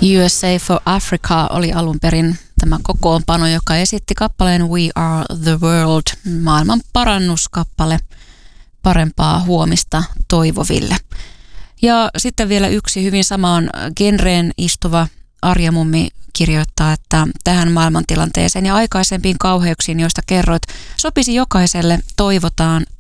USA for Africa oli alun perin tämä kokoonpano, joka esitti kappaleen We Are the World, maailman parannuskappale parempaa huomista toivoville. Ja sitten vielä yksi hyvin samaan genreen istuva Arja Mummi kirjoittaa, että tähän maailmantilanteeseen ja aikaisempiin kauheuksiin, joista kerroit, sopisi jokaiselle toivotaan